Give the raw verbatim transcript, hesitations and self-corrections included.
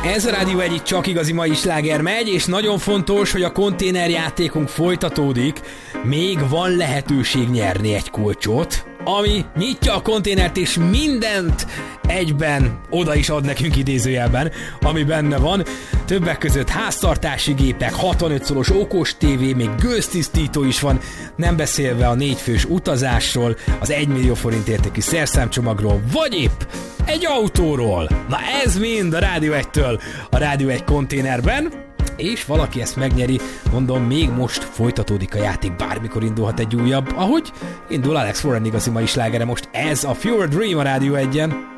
Ez a Rádió egy csak igazi mai sláger megy, és nagyon fontos, hogy a konténerjátékunk folytatódik. Még van lehetőség nyerni egy kulcsot, ami nyitja a konténert, és mindent egyben oda is ad nekünk idézőjelben, ami benne van. Többek között háztartási gépek, hatvanöt szoros okos tévé, még gőztisztító is van, nem beszélve a négyfős utazásról, az egymillió forint értékű szerszámcsomagról, vagy épp egy autóról. Na ez mind a Rádió egytől a Rádió egy konténerben, és valaki ezt megnyeri, mondom, még most folytatódik a játék, bármikor indulhat egy újabb, ahogy indul Alex Warren igazi mai slágere most, ez a Fewer Dream a Rádió egyen.